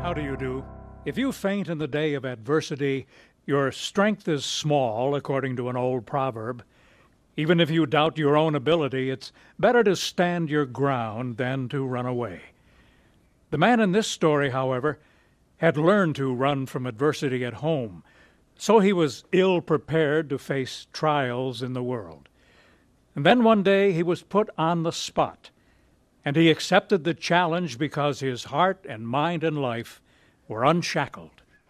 How do you do? If you faint in the day of adversity, your strength is small, according to an old proverb. Even if you doubt your own ability, it's better to stand your ground than to run away. The man in this story, however, had learned to run from adversity at home, so he was ill prepared to face trials in the world. And then one day he was put on the spot, and he accepted the challenge because his heart and mind and life were unshackled.